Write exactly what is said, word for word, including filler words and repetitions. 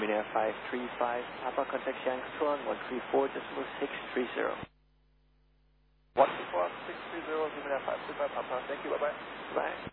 Luminaire five three five, Papa contact Yankee Control on one three four decimal six three zero. one three four six three zero, Luminaire five three five, Papa. Thank you, bye-bye. Bye.